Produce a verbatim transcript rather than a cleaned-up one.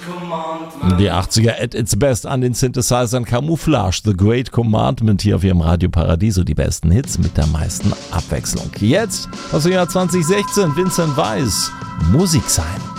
Die achtziger at its best an den Synthesizern. Camouflage, The Great Commandment hier auf ihrem Radio Paradiso. Die besten Hits mit der meisten Abwechslung. Jetzt aus dem Jahr zwanzig sechzehn, Vincent Weiss, Musik sein.